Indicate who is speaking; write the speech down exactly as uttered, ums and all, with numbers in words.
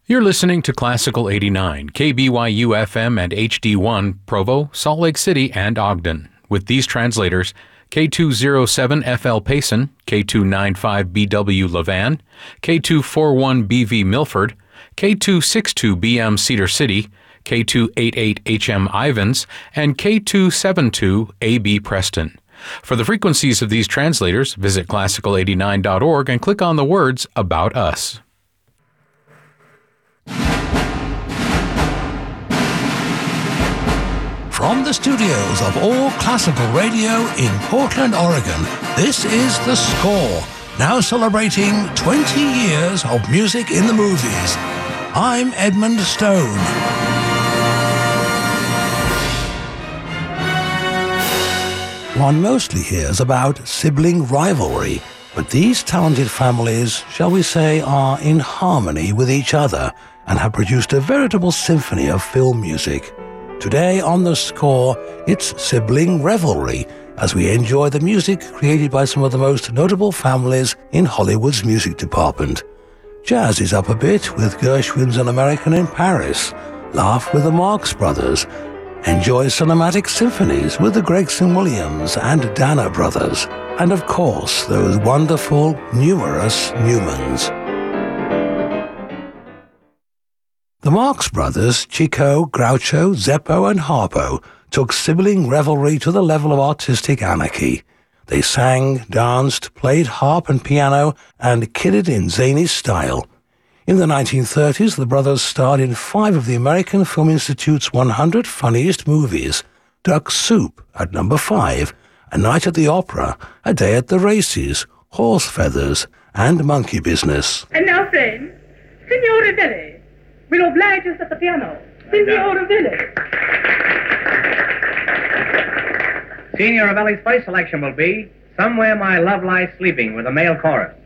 Speaker 1: You're listening to Classical eighty-nine, K B Y U F M and H D one, Provo, Salt Lake City, and Ogden. With these translators, K two oh seven F L Payson, K two ninety-five B W Levan, K two forty-one B V Milford, K two sixty-two B M Cedar City, K two eighty-eight H M Ivans, and K two seventy-two A B Preston. For the frequencies of these translators, visit classical eighty-nine dot org and click on the words About Us.
Speaker 2: From the studios of All Classical Radio in Portland, Oregon, this is The Score, now celebrating twenty years of music in the movies. I'm Edmund Stone. One mostly hears about sibling rivalry, but these talented families, shall we say, are in harmony with each other and have produced a veritable symphony of film music. Today on The Score, it's sibling revelry as we enjoy the music created by some of the most notable families in Hollywood's music department. Jazz is up a bit with Gershwin's An American in Paris, laugh with the Marx Brothers, enjoy cinematic symphonies with the Gregson Williams and Dana Brothers, and of course those wonderful, numerous Newmans. The Marx Brothers, Chico, Groucho, Zeppo, and Harpo took sibling revelry to the level of artistic anarchy. They sang, danced, played harp and piano, and kidded in zany style. In the nineteen thirties, the brothers starred in five of the American Film Institute's one hundred Funniest Movies: Duck Soup at number five, A Night at the Opera, A Day at the Races, Horse Feathers, and Monkey Business.
Speaker 3: And now, friends, Signore Belli will oblige us at the piano. Signore Belli.
Speaker 4: Signore Belli's first selection will be Somewhere My Love Lies Sleeping with a male chorus.